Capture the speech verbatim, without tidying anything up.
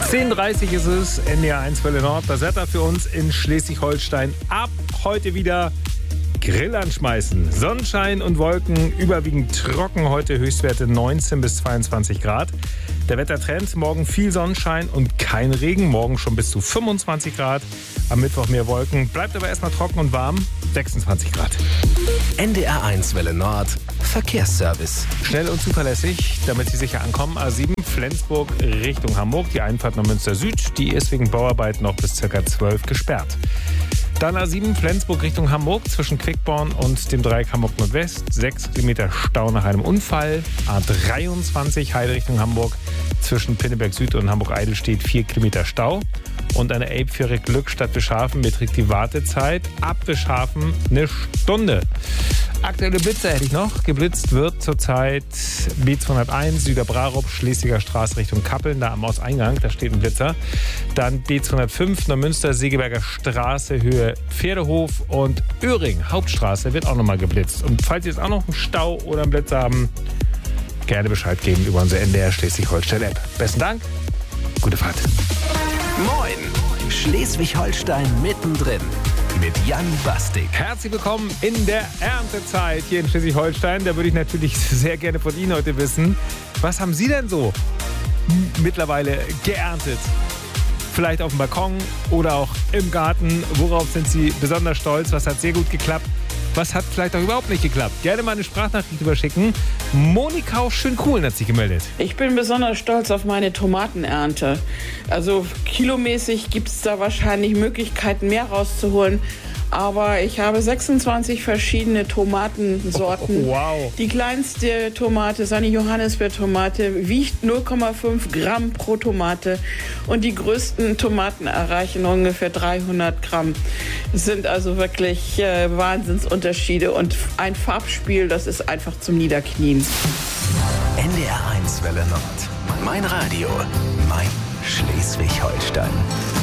zehn Uhr dreißig ist es, N D R eins Welle Nord. Das Wetter für uns in Schleswig-Holstein. Ab heute wieder Grill anschmeißen. Sonnenschein und Wolken, überwiegend trocken. Heute Höchstwerte neunzehn bis zweiundzwanzig Grad. Der Wettertrend, morgen viel Sonnenschein und kein Regen. Morgen schon bis zu fünfundzwanzig Grad. Am Mittwoch mehr Wolken. Bleibt aber erstmal trocken und warm. sechsundzwanzig Grad. N D R eins Welle Nord. Verkehrsservice. Schnell und zuverlässig, damit Sie sicher ankommen. A sieben Flensburg Richtung Hamburg. Die Einfahrt nach Münster Süd. Die ist wegen Bauarbeiten noch bis ca. zwölf gesperrt. Dann A sieben Flensburg Richtung Hamburg zwischen Quickborn und dem Dreieck Hamburg Nordwest. sechs Kilometer Stau nach einem Unfall. A dreiundzwanzig Heide Richtung Hamburg zwischen Pinneberg Süd und Hamburg-Eidelstedt vier Kilometer Stau. Und eine Elbfähre Glückstadt Bischhafen beträgt die Wartezeit ab Bischhafen eine Stunde. Aktuelle Blitzer hätte ich noch. Geblitzt wird zurzeit B zweihunderteins Süderbrarup, Schlesinger Straße Richtung Kappeln, da am Auseingang, da steht ein Blitzer. Dann B zweihundertfünf Neumünster, Segeberger Straße, Höhe Pferdehof und Öhring, Hauptstraße, wird auch nochmal geblitzt. Und falls Sie jetzt auch noch einen Stau oder einen Blitzer haben, gerne Bescheid geben über unsere N D R Schleswig-Holstein-App. Besten Dank, gute Fahrt. Moin, Schleswig-Holstein mittendrin. Mit Jan Bastik. Herzlich willkommen in der Erntezeit hier in Schleswig-Holstein. Da würde ich natürlich sehr gerne von Ihnen heute wissen, was haben Sie denn so mittlerweile geerntet? Vielleicht auf dem Balkon oder auch im Garten. Worauf sind Sie besonders stolz? Was hat sehr gut geklappt? Was hat vielleicht auch überhaupt nicht geklappt? Gerne mal eine Sprachnachricht überschicken. Monika aus Schönkuhlen hat sich gemeldet. Ich bin besonders stolz auf meine Tomatenernte. Also kilomäßig gibt es da wahrscheinlich Möglichkeiten, mehr rauszuholen. Aber ich habe sechsundzwanzig verschiedene Tomatensorten. Oh, wow. Die kleinste Tomate, Sanni Johannisbeer-Tomate, wiegt null Komma fünf Gramm pro Tomate. Und die größten Tomaten erreichen ungefähr dreihundert Gramm. Das sind also wirklich äh, Wahnsinnsunterschiede. Und ein Farbspiel, das ist einfach zum Niederknien. N D R eins Welle Nord. Mein Radio, mein Schleswig-Holstein.